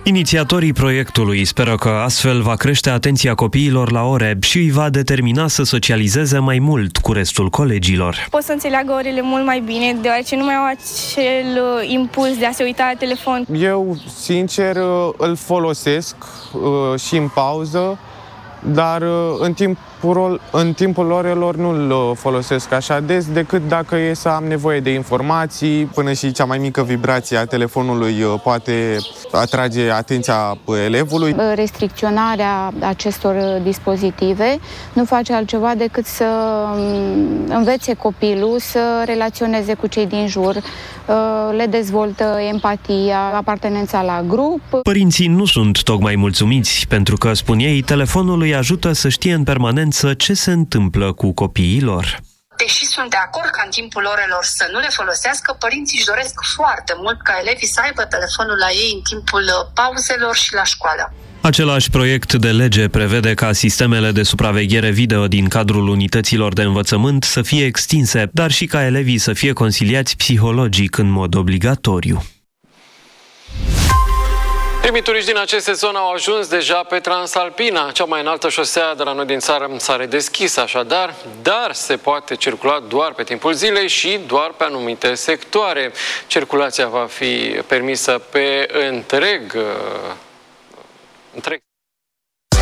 Inițiatorii proiectului speră că astfel va crește atenția copiilor la ore și îi va determina să socializeze mai mult cu restul colegilor. Pot să înțeleagă orele mult mai bine, deoarece nu mai au acel impuls de a se uita la telefon. Eu, sincer, îl folosesc și în pauză, dar în timpul orelor nu-l folosesc așa des, decât dacă e să am nevoie de informații. Până și cea mai mică vibrație a telefonului poate atrage atenția elevului. Restricționarea acestor dispozitive nu face altceva decât să învețe copilul să relaționeze cu cei din jur, le dezvoltă empatia, apartenența la grup. Părinții nu sunt tocmai mulțumiți, pentru că, spun ei, telefonul îi ajută să știe în permanență ce se întâmplă cu copiii lor. Deși sunt de acord ca în timpul orelor să nu le folosească, părinții își doresc foarte mult ca elevii să aibă telefonul la ei în timpul pauzelor și la școală. Același proiect de lege prevede ca sistemele de supraveghere video din cadrul unităților de învățământ să fie extinse, dar și ca elevii să fie consiliați psihologic în mod obligatoriu. Primii turiști din acest sezon au ajuns deja pe Transalpina. Cea mai înaltă șosea de la noi din țară s-a redeschis așadar, dar se poate circula doar pe timpul zilei și doar pe anumite sectoare. Circulația va fi permisă pe întreg